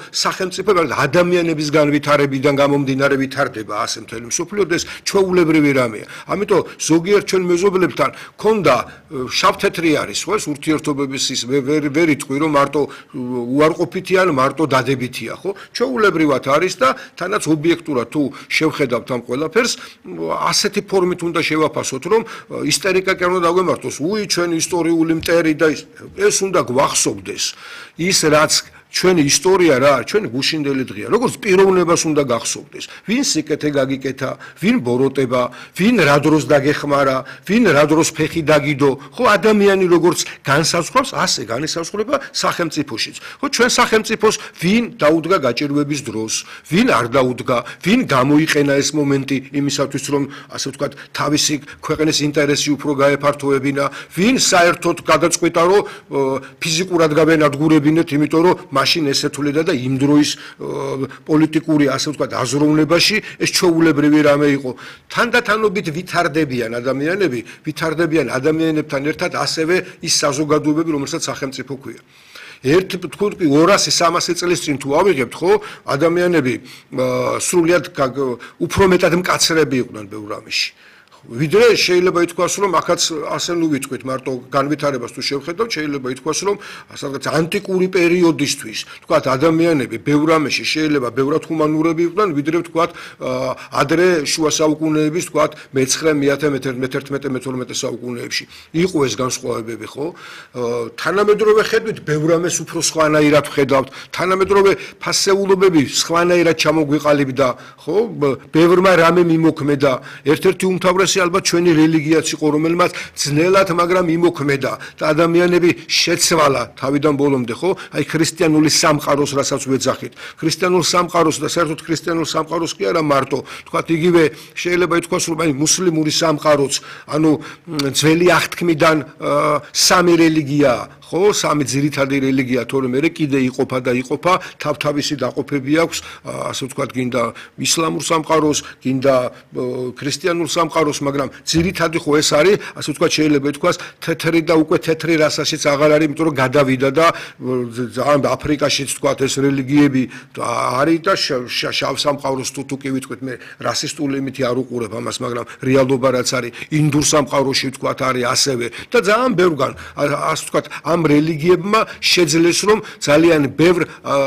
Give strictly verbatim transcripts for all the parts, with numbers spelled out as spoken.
სახელმწიფო ადამიანების განვითარებიდან გამომდინარე ვითარდება ასე მთელი მსოფლიო და ეს ჩვეულებრივი რამეა. ამიტომ ზოგიერთ ჩვენ მეზობლებთან ქონდა შავ-თეთრი არის ხო ეს ურთიერთობების ის ვერ იტყვი რომ მარტო უარყოფითი ან მარტო დადებითია ხო? ჩვეულებრივად არის და თანაც ობიექტურად თუ შევხედავთ ამ ყველაფერს ასეთი ფორმით უნდა შევაფასოთ რომ ისტორიკა კი არ უნდა დაგვემართოს უი ჩვენ ისტორიული მტერი და ეს უნდა გვახსოვდეს ის რაც ჩვენი ისტორია რა არის ჩვენი გუშინდელი დღეა როგორც პიროვნებას უნდა გახსოვდეს ვინ სიკეთე გაგიკეთა ვინ ბოროტება ვინ რა დროს დაგეხმარა ვინ რა დროს ფეხი დაგიდო ხო ადამიანი როგორც განსაზღვრავს ასე განისაზღვრება სახელმწიფოშიც ხო ჩვენ სახელმწიფოს ვინ დაუდგა გაჭირვების დროს ვინ არ დაუდგა ვინ გამოიყენა ეს მომენტი იმისათვის რომ ასე ვთქვათ თავისი ქვეყნის ინტერესი უფრო გაეფართოებინა ვინ საერთოდ გადაწყვიტა რომ ფიზიკურად გავენადგურებინეთ იმიტომ რომ მაშინ ესეთულედა და იმ დროის პოლიტიკური ასე ვთქვათ აზროვნებაში ეს ჩვეულებრივი რამე იყო თანდათანობით ვითარდებიან ადამიანები ვითარდებიან ადამიანებთან ერთად ასევე ის საზოგადოებები რომელსაც სახელმწიფო ქვია ერთ თქვი ორასი სამასი წლის წინ თუ ავიღებთ ხო ადამიანები სრულიად უფრო მეტად მკაცრები იყვნენ ბევრ რამეში ვიდრე შეიძლება ითქვას რომ ახაც ასე ნუ ვიტყვით მარტო განვითარებას თუ შევხედავთ შეიძლება ითქვას რომ სადღაც ანტიკური პერიოდისთვის თქვათ ადამიანები ბევრ რამეში შეიძლება ბევრად ჰუმანურები იყვნენ ვიდრე თქვათ ადრე შუა საუკუნეების თქვათ მეცხრე მეათე მეთერთმეტე მეთორმეტე საუკუნეებში იყო ეს განსხვავებები ხო თანამედროვე ხედვით ბევრ რამეს უფრო სხვანაირად ვხედავთ თანამედროვე ფასეულობები სხვანაირად ჩამოგვიყალიბდა ხო ბევრმა რამე მიმოქმედა ერთ-ერთი უმთავრესი ალბათ ჩვენი რელიგიაც იყო რომელმაც ძნელად მაგრამ იმოქმედა და ადამიანები შეცვალა თავიდან ბოლომდე ხო აი ქრისტიანული სამყაროს რასაც ვეძახით ქრისტიანულ სამყაროს და საერთოდ ქრისტიანულ სამყაროს კი არა მარტო თქვათ იგივე შეიძლება ითქვას რომ აი მუსლიმური სამყაროც ანუ ძველი აღთქმიდან სამი რელიგიაა ხო სამი ძირითადი რელიგია თორემ მე კიდე იყოფა და იყოფა თავთავისი დაყოფები აქვს ასე ვთქვათ გინდა ისლამურ სამყაროს გინდა ქრისტიანულ სამყაროს მაგრამ ძირითადი ხო ეს არის ასე ვთქვათ შეიძლება ითქვას თეთრი და უკვე თეთრი რასაშიც აღარ არის იმიტომ რომ გადავიდა და ძალიან აფრიკაშიც ვთქვათ ეს რელიგიები არის და შავ სამყაროს თუ თუ კი ვიტყვით მე რასისტული იმითი არ უყურებ ამას მაგრამ რეალობა რაც არის ინდურ სამყაროში ვთქვათ არის ასევე და ძალიან ბევრგან ასე ვთქვათ ამ რელიგიებმა შეძლეს რომ ძალიან ბევრ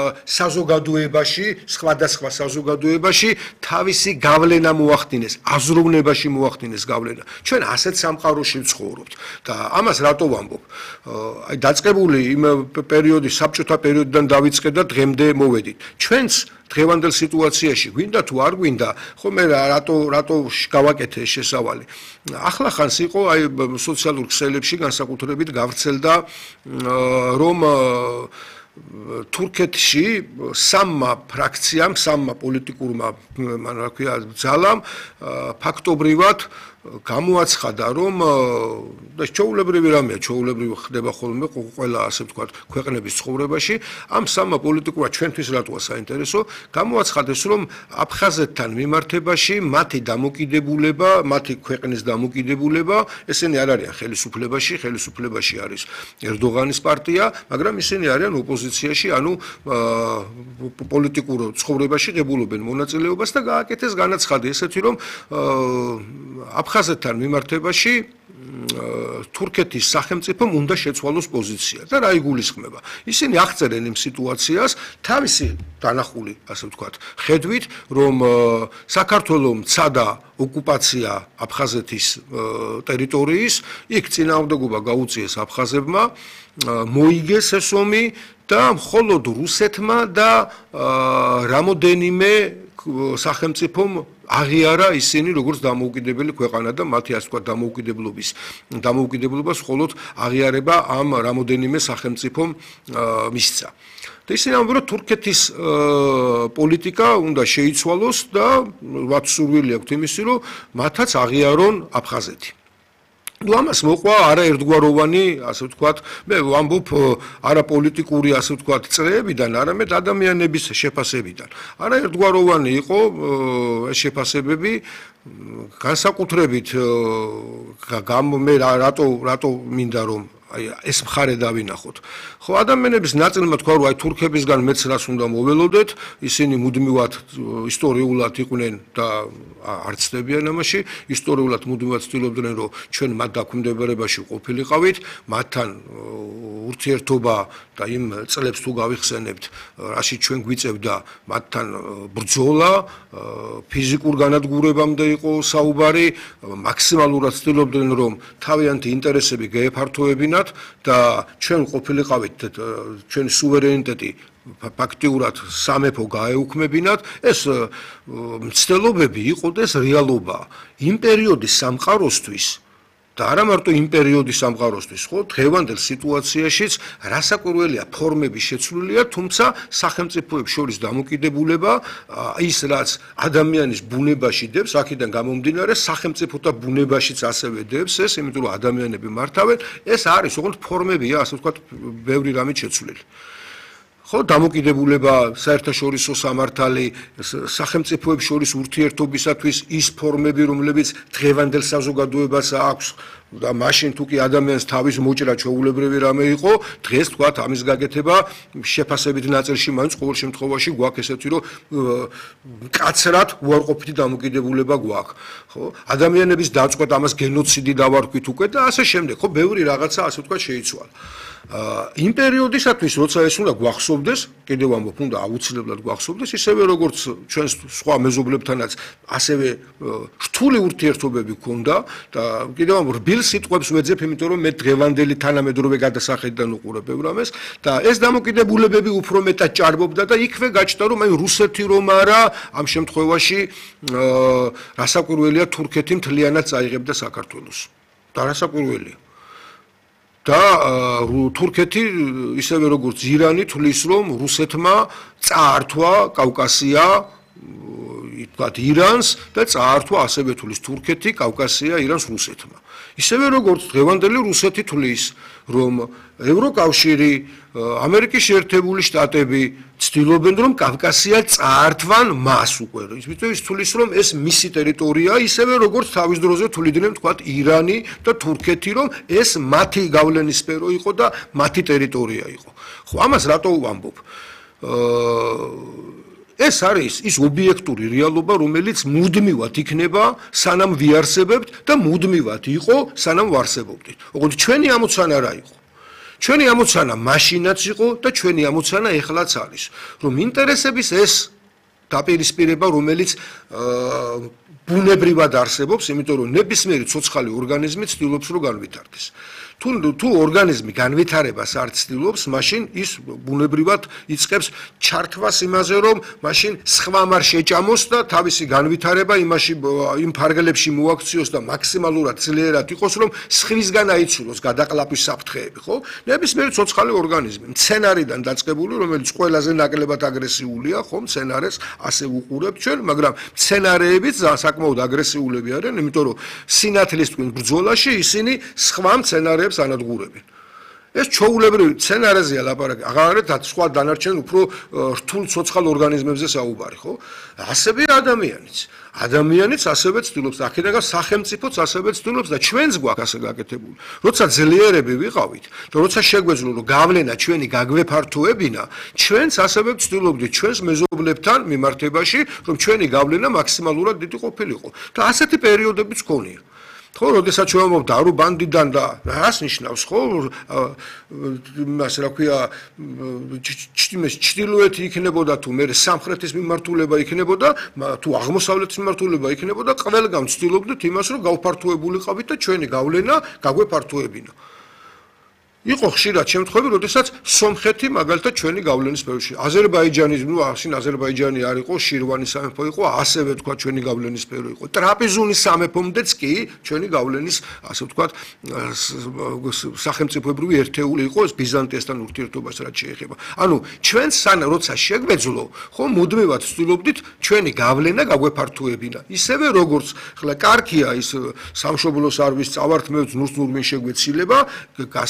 საზოგადოებაში სხვადასხვა საზოგადოებაში თავისი გავლენა მოახდინეს აზროვნებაში მოახდინეს გავლენა ჩვენ ასეთ სამყაროში ვცხოვრობთ და ამას რატო ვამბობ აი დაწყებული იმ პერიოდის საბჭოთა პერიოდიდან დავიწყე და დღემდე მოვედით ჩვენც დღევანდელ სიტუაციაში გვინდა თუ არ გვინდა ხო მე რატო რატო გავაკეთე ეს შესავალი ახლახანს იყო აი სოციალურ ქსელებში განსაკუთრებით გავრცელდა რომ თურქეთში სამმა ფრაქციამ სამმა პოლიტიკურმა რა ქვია ძალამ ფაქტობრივად გამოაცხადა რომ და ჩვეულებრივი რამეა ჩვეულებრივი ხდება ხოლმე ყველა ასე ვთქვათ ქვეყნების ცხოვრებაში ამ სამმა პოლიტიკურმა ჩვენთვის რატოა საინტერესო გამოაცხადეს რომ აფხაზეთთან მიმართებაში მათი დამოკიდებულება მათი ქვეყნის დამოკიდებულება ესენი არ არიან ხელისუფლებაში ხელისუფლებაში არის ერდოღანის პარტია მაგრამ ისინი არიან ოპოზიციაში ანუ პოლიტიკურ ცხოვრებაში ღებულობენ მონაწილეობას და გააკეთეს განაცხადი ესეთი რომ აფხაზეთთან მიმართებაში თურქეთის სახელმწიფომ უნდა შეცვალოს პოზიცია და რა იგულისხმება ისინი აღწერენ იმ სიტუაციას თავისი დანახული ასე ვთქვათ ხედვით რომ საქართველოს მცადა ოკუპაცია აფხაზეთის ტერიტორიის იქ წინააღმდეგობა გაუწიეს აფხაზებმა მოიგეს ეს ომი და მხოლოდ რუსეთმა და რამოდენიმე სახელმწიფომ აღიარა ისინი როგორც დამოუკიდებელი ქვეყანა და მათი ასე ვთქვათ დამოუკიდებლობის დამოუკიდებლობას მხოლოდ აღიარება ამ რამოდენიმე სახელმწიფომ მისცა და ისინი ამბობენ რომ თურქეთის პოლიტიკა უნდა შეიცვალოს და მათ სურვილი აქვთ იმისი რომ მათაც აღიარონ აფხაზეთი ну ამას მოყვა არა ერთგვაროვანი ასე ვთქვათ მე ვამბობ არა პოლიტიკური ასე ვთქვათ წრეებიდან არამედ ადამიანების შეფასებიდან არა ერთგვაროვანი იყო ეს შეფასებები განსაკუთრებით მე რატო რატო მინდა რომ აი ეს მხარე დავინახოთ. ხო, ადამიანების ნაწილმა თქვა, რომ აი თურქებისგან მეც რას უნდა მოველოდეთ, ისინი მუდმივად ისტორიულად იყვნენ და არ ცდებიან ამაში, ისტორიულად მუდმივად ცდილობდნენ, რომ ჩვენ მათ დაქვემდებარებაში ყოფილიყავით, მათთან ურთიერთობა და იმ წლებს თუ გავიხსენებთ, რაში ჩვენ გვიწევდა მათთან ბრძოლა, ფიზიკურ განადგურებამდე იყო საუბარი, მაქსიმალურად ცდილობდნენ, რომ თავიანთი ინტერესები გაეფართოებინათ და ჩვენ ყოფილიყავით ჩვენი სუვერენიტეტი ფაქტიურად სამეფო გაეუქმებინათ, ეს მცდელობები იყო და ეს რეალობა იმ პერიოდის სამყაროსთვის და არა მარტო იმ პერიოდის სამყაროსთვის, ხო, დღევანდელ სიტუაციაშიც რასაკვირველია ფორმები შეცვლილია, თუმცა სახელმწიფოებს შორის დამოკიდებულება ის რაც ადამიანის ბუნებაში დებს, აქედან გამომდინარე სახელმწიფოთა ბუნებაშიც ასევე დებს ეს, იმიტომ რომ ადამიანები მართავენ, ეს არის ოღონდ ფორმებია, ასე ვთქვათ, ბევრი რამით შეცვლილი. ხო, დამოკიდებულება საერთაშორისო სამართალი, სახელმწიფოებს შორის ურთიერთობისათვის ის ფორმები, რომლებიც დღევანდელ საზოგადოებას აქვს და მაშინ თუ კი ადამიანს თავის მოჭრა ჩვეულებრივი რამე იყო, დღეს თქვათ ამის გაკეთება შეფასებით ნაწილში მაინც ყოველ შემთხვევაში გვაქვს ესეთი, რომ მკაცრად უარყოფითი დამოკიდებულება გვაქვს. ხო, ადამიანების დაწყვეტ ამას გენოციდი დავარქვით უკვე და ასე შემდეგ. ხო, ბევრი რაღაცა ასე ვთქვათ შეიცვალა. იმ პერიოდისათვის, როცა ეს უნდა გვახსოვდეს, კიდევ ამბობ, უნდა აუცილებლად გვახსოვდეს, ისევე როგორც ჩვენს სხვა მეზობლებთანაც ასევე რთული ურთიერთობები ჰქონდა და კიდევ ამბობ, რბილ სიტყვებს ვეძებ, იმიტომ რომ მე დღევანდელი თანამედროვე გადასახედიდან უყურებ ამას და ეს დამოკიდებულებები უფრო მეტად ჭარბობდა და იქვე გაჩნდა, რომ აი რუსეთი რომ არა, ამ შემთხვევაში რასაკვირველია თურქეთი მთლიანად წაიღებდა საქართველოს. და რასაკვირველია. და თურქეთი ისევე როგორც ირანი თulis რომ რუსეთმა წაართვა კავკასია ითქვათ ირანს და წაართვა ასევე თulis თურქეთი კავკასია ირანს რუსეთმა. ისევე როგორც დღევანდელი რუსეთი თulis რომ ევროკავშირი, ამერიკის შეერთებული შტატები ცდილობენ რომ კავკასია წაართვან მას უკვე. იმიტომ ის თulis რომ ეს მისი ტერიტორია, ისევე როგორც თავის დროზე თuliდნენ თქვათ ირანი და თურქეთი რომ ეს მათი გავლენის სფერო იყო და მათი ტერიტორია იყო. ხო, ამას რატო ვამბობ? ეს არის ის ობიექტური რეალობა, რომელიც მუდმივად იქნება, სანამ ვიარსებებთ და მუდმივად იყო, სანამ ვარსებობდით. ოღონდ ჩვენი ამოცანა რა იყო? ჩვენი ამოცანა მაშინაც იყო და ჩვენი ამოცანა ეხლაც არის, რომ ინტერესების ეს დაპირისპირება, რომელიც ბუნებრივად არსებობს, იმიტომ რომ ნებისმიერი ცოცხალი ორგანიზმი ცდილობს რომ განვითარდეს. თუ თუ ორგანიზმი განვითარებას არ ცდილობს, მაშინ ის ბუნებრივად იწყებს ჩართვას იმაზე, რომ მაშინ სხვამ არ შეჭამოს და თავისი განვითარება იმაში იმ ფარგლებში მოაქციოს და მაქსიმალურად ძლიერად იყოს, რომ სხვისგან აიცულოს გადაყლაპვის საფრთხეები, ხო? ნებისმიერი ცოცხალი ორგანიზმი, მცენარიდან დაწყებული, რომელიც ყველაზე ნაკლებად აგრესიულია, ხო, მცენარეს ასე უყურებთ ჩვენ, მაგრამ მცენარეებიც საკმაოდ აგრესიულები არიან, იმიტომ რომ სინათლის თქვენ ბრძოლაში ისინი სხვა მცენარეებს ანადგურებენ. ეს ჩვეულებრივი მცენარეზეა ლაპარაკი, აღარეთ სხვა დანარჩენ უფრო რთულ ცოცხალ ორგანიზმებზე საუბარი, ხო? ასევე ადამიანიც. ადამიანიც ასევე ცდილობს, აქედან სახელმწიფოც ასევე ცდილობს და ჩვენც გვაქვს ასე გაკეთებული. როცა ძლიერები ვიყავით და როცა შეგვეძლო რომ გავლენა ჩვენი გაგვეფართოებინა, ჩვენც ასევე ცდილობდით ჩვენს მეზობლებთან მიმართებაში, რომ ჩვენი გავლენა მაქსიმალურად დიდი ყოფილიყო. და ასეთი პერიოდებიც ჰქონია. ხო, როდესაც ჩვენ ვამბობთ არუბანდიდან და რას ნიშნავს, ხო? მას რა ქვია, ჩრდილოეთი იქნებოდა თუ მე სამხრეთის მიმართულება იქნებოდა, თუ აღმოსავლეთის მიმართულება იქნებოდა, ყველგან ვცდილობდით იმას, რომ გავფართოებულიყავით და ჩვენი გავლენა გაგვეფართოებინა. იყო ხშირად შემთხვევები, როდესაც სომხეთი მაგალითად ჩვენი გავლენის სფეროში. აზერბაიჯანის, ნუ ახლა აზერბაიჯანი არ იყო, შირვანის სამეფო იყო, ასევე თქვა ჩვენი გავლენის სფერო იყო. ტრაპიზუნის სამეფომდეც კი ჩვენი გავლენის, ასე ვთქვათ, სახელმწიფოებრივი ერთეული იყო ეს ბიზანტიასთან ურთიერთობას რაც შეეხება. ანუ ჩვენს სანა როცა შეგვეძლო, ხო, მუდმივად ვცდილობდით ჩვენი გავლენა გაგვეფართოებინა. ისევე როგორც ხლა კარგია ის სამშობლოს არ ვის წავართმევთ ნურს ნურმინ შეგვეცილება, გასაგები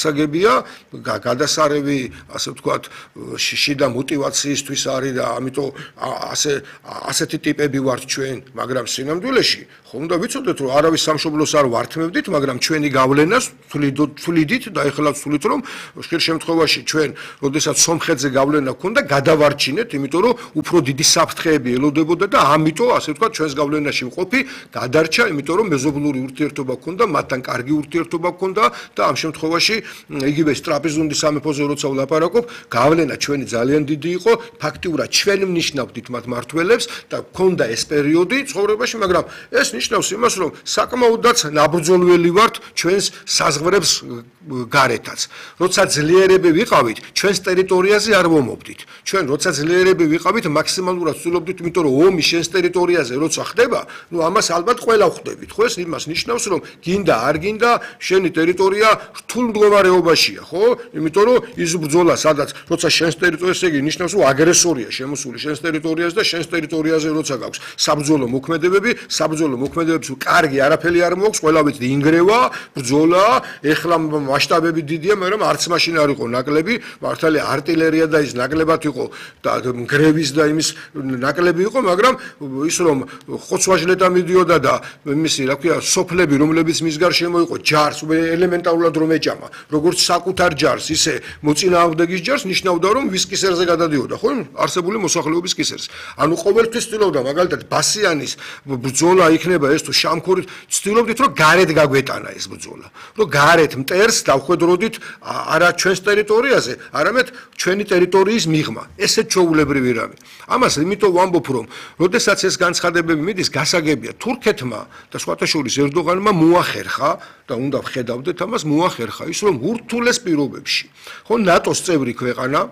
მიღწევია, გადასარევი, ასე ვთქვათ, შიდა мотиваციისთვის არის და ამიტომ ასე ასეთი ტიპები ვართ ჩვენ, მაგრამ სინამდვილეში ხომ უნდა ვიცოდეთ, რომ არავის სამშობლოს არ ვართმევდით, მაგრამ ჩვენი გავლენას თვლიდით და ეხლა ვთვლით, რომ ხშირ შემთხვევაში ჩვენ, როდესაც სომხეთზე გავლენა ქონდა, გადავარჩინეთ, იმიტომ რომ უფრო დიდი საფრთხეები ელოდებოდა და ამიტომ, ასე ვთქვათ, ჩვენს გავლენაში მყოფი გადარჩა, იმიტომ რომ მეზობლური ურთიერთობა ქონდა, მათთან კარგი ურთიერთობა ქონდა და ამ შემთხვევაში იგივე ტრაპეზუნდის სამეფოზე როცა ვლაპარაკობ, გავლენა ჩვენი ძალიან დიდი იყო, ფაქტიურად ჩვენ ვნიშნავდით მათ მართველებს და ქონდა ეს პერიოდი ცხოვრებაში, მაგრამ ეს ნიშნავს იმას, რომ საკმაოდაც ნაბრძოლველი ვართ ჩვენს საზღვრებს გარეთაც. როცა ძლიერები ვიყავით, ჩვენს ტერიტორიაზე არ ვომობდით. ჩვენ როცა ძლიერები ვიყავით, მაქსიმალურად ვცდილობდით, იმიტომ რომ ომი შენს ტერიტორიაზე როცა ხდება, ნუ ამას ალბათ ყველა ხვდებით. ხო, ეს იმას ნიშნავს, რომ გინდა არ გინდა, შენი ტერიტორია რთულ მდგომარეობაშია, ხო? იმიტომ რომ ის ბრძოლა, სადაც როცა შენს ტერიტორიაზე იგი ნიშნავს, რომ აგრესორია შემოსული შენს ტერიტორიაზე და შენს ტერიტორიაზე როცა გაქვს საბრძოლო მოქმედებები, საბრძოლო მოქმედებებს კარგი არაფერი არ მოაქვს, ყველა ვიცი ინგრევა, ბრძოლა, ეხლა მასშტაბები დიდია, მაგრამ არც მაშინ არ იყო ნაკლები, მართალი артиლერია და ის ნაკლებად იყო და გრევის და იმის ნაკლები იყო, მაგრამ ის რომ ხოცვაჟლეტა მიდიოდა და იმისი, რა ქვია, სოფლები, რომლებიც მის გარშემო იყო, ჯარს ელემენტარულად რომ ეჭამა, როგორც საკუთარ ჯარს, ისე მოწინააღმდეგის ჯარს ნიშნავდა, რომ ვის კისერზე გადადიოდა, ხო? არსებული მოსახლეობის კისერს. ანუ ყოველთვის ცდილობდა, მაგალითად, ბასიანის ბრძოლა იქნება ეს თუ შამქორით, ცდილობდით, რომ გარეთ გაგვეტანა ეს ბრძოლა. რომ გარეთ მტერს დავხვედროდით არა ჩვენს ტერიტორიაზე, არამედ ჩვენი ტერიტორიის მიღმა. ესეც ჩვეულებრივი რამე. ამას იმიტომ ვამბობ, რომ როდესაც ეს განცხადებები მიდის, გასაგებია თურქეთმა და სხვათა შორის ერდოღანმა მოახერხა და უნდა ვხედავდეთ ამას, მოახერხა ის, რომ ურთულეს პირობებში, ხო, ნატოს წევრი ქვეყანა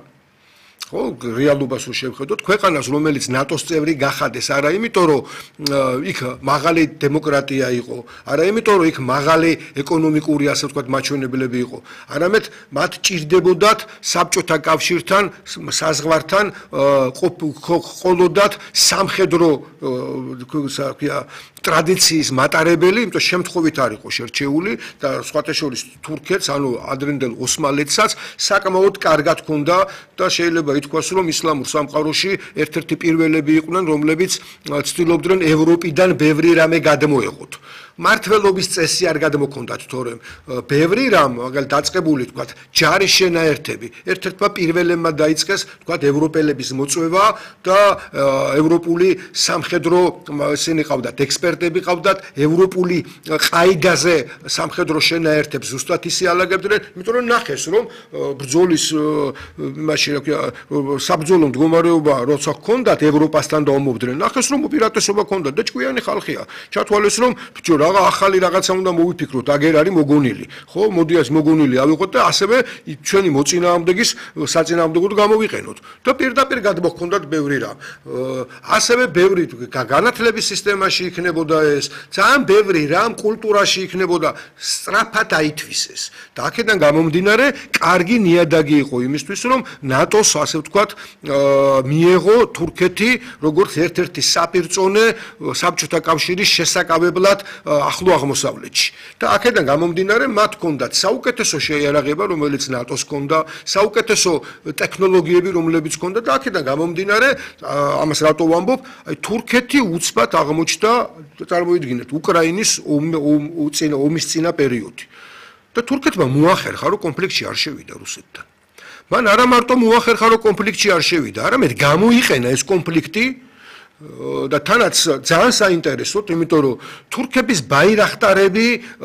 ხო, რეალობას რო შევხედოთ, ქვეყანას, რომელიც ნატოს წევრი გახადეს, არა იმიტომ, რომ იქ მაღალი დემოკრატია იყო, არა იმიტომ, რომ იქ მაღალი ეკონომიკური, ასე ვთქვათ, მაჩვენებლები იყო, არამედ მათ ჭირდებოდათ საბჭოთა კავშირთან, საზღვართან ყოლოდათ სამხედრო ტრადიციის მატარებელი, იმიტომ შემთხვევით არ იყო შერჩეული და სხვათა შორის თურქეთს, ანუ ადრინდელ ოსმალეთსაც საკმაოდ კარგად ჰქონდა და შეიძლება ითქვას, რომ ისლამურ სამყაროში ერთ-ერთი პირველები იყვნენ, რომლებიც ცდილობდნენ ევროპიდან ბევრი რამე გადმოეღოთ. მართლობის წესი არ გადმოქონდათ, თორემ ბევრი რამ, მაგალითად დაწყებული, თქვათ, ჯარის შენაერთები, ერთ-ერთმა პირველებმა დაიწყეს, თქვათ, ევროპელების მოწვევა და ევროპული სამხედრო ისინი ყავდათ, ექსპერტები ყავდათ, ევროპული ყაიდაზე სამხედრო შენაერთებს ზუსტად ისე ალაგებდნენ, იმიტომ რომ ნახეს, რომ ბრძოლის იმაში, რა ქვია, საბრძოლო მდგომარეობა როცა ჰქონდათ ევროპასთან და ომობდნენ, ნახეს, რომ უპირატესობა ჰქონდათ და ჭკვიანი ხალხია. ჩათვალეს, რომ ბჭო რაღა ახალი რაღაცა უნდა მოვიფიქროთ, აგერ არის მოგონილი. ხო, მოდი ეს მოგონილი ავიღოთ და ასევე ჩვენი მოწინააღმდეგის საწინააღმდეგოდ გამოვიყენოთ. და პირდაპირ გადმოჰქონდათ ბევრი რამ. ასევე ბევრი განათლების სისტემაში იქნებოდა ეს, ძალიან ბევრი რამ კულტურაში იქნებოდა, სწრაფად აითვისეს. და აქედან გამომდინარე, კარგი ნიადაგი იყო იმისთვის, რომ ნატოს, ასე ვთქვათ, მიეღო თურქეთი როგორც ერთ-ერთი საპირწონე საბჭოთა კავშირის შესაკავებლად ახლო აღმოსავლეთში. და აქედან გამომდინარე, მათ ჰქონდათ საუკეთესო შეიარაღება, რომელიც ნატოს ჰქონდა, საუკეთესო ტექნოლოგიები, რომლებიც ჰქონდა და აქედან გამომდინარე, ამას რატო ვამბობ, აი თურქეთი უცბად აღმოჩნდა, წარმოიდგინეთ, უკრაინის ომის წინა პერიოდი. და თურქეთმა მოახერხა, რომ კონფლიქტში არ შევიდა რუსეთთან. მან არა მარტო მოახერხა, რომ კონფლიქტში არ შევიდა, არამედ გამოიყენა ეს კონფლიქტი და თანაც ძალიან საინტერესოდ, იმიტომ რომ თურქების ბაირახტარები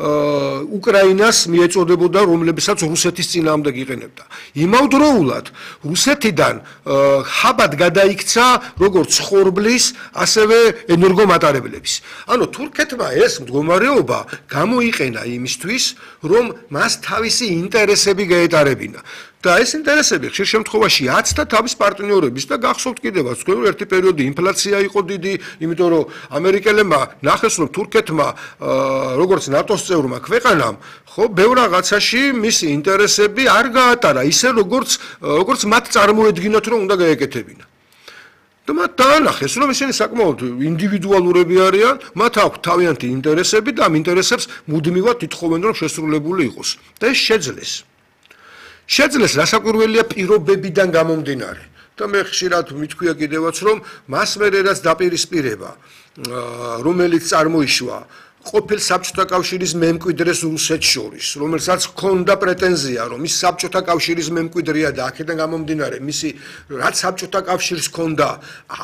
უკრაინას მიეწოდებოდა, რომლებსაც რუსეთის წინააღმდეგ იყენებდა. იმავდროულად რუსეთიდან ხაბად გადაიქცა როგორც ხორბლის, ასევე ენერგომატარებლების. ანუ თურქეთმა ეს მდგომარეობა გამოიყენა იმისთვის, რომ მას თავისი ინტერესები გაეტარებინა. და ეს ინტერესები ხშირ შემთხვევაში აცდა თავის პარტნიორების და გახსოვთ კიდევ, თქვენ ერთი პერიოდი ინფლაცია იყო დიდი, იმიტომ რომ ამერიკელებმა ნახეს, რომ თურქეთმა როგორც ნატოს წევრმა ქვეყანამ, ხო, ბევრ რაღაცაში მისი ინტერესები არ გაატარა, ისე როგორც როგორც მათ წარმოედგინათ, რომ უნდა გაეკეთებინა. და მათ დაანახეს, რომ ისინი საკმაოდ ინდივიდუალურები არიან, მათ აქვთ თავიანთი ინტერესები და ამ ინტერესებს მუდმივად ითხოვენ, რომ შესრულებული იყოს. და ეს შეძლეს. შეძლეს რასაკვირველია პირობებიდან გამომდინარე. და მე ხშირად მithქვია კიდევაც რომ მას მერე რაც დაპირისპირება რომელიც წარმოიშვა ყოფილ საბჭოთა კავშირის მემკვიდრეს რუსეთს შორის, რომელსაც ჰქონდა პრეტენზია, რომ ის საბჭოთა კავშირის მემკვიდრეა და აქედან გამომდინარე, მისი რაც საბჭოთა კავშირს ჰქონდა